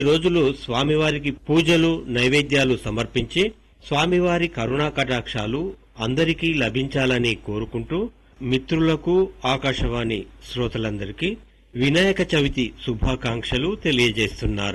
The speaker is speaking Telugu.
రోజులు స్వామివారికి పూజలు నైవేద్యాలు సమర్పించి స్వామివారి కరుణా కటాక్షాలు అందరికీ లభించాలని కోరుకుంటూ మిత్రులకు ఆకాశవాణి శ్రోతలందరికీ వినాయక చవితి శుభాకాంక్షలు తెలియజేస్తున్నారు.